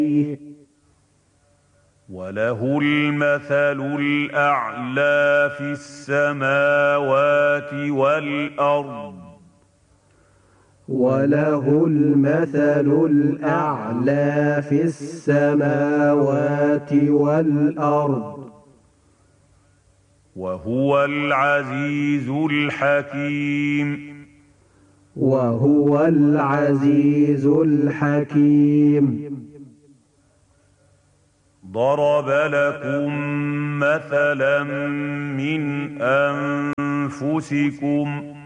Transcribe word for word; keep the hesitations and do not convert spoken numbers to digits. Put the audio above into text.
وله المثل الأعلى في السماوات والأرض وله المثل الأعلى في السماوات والأرض وهو العزيز الحكيم وهو العزيز الحكيم ضرب لكم مثلا من أنفسكم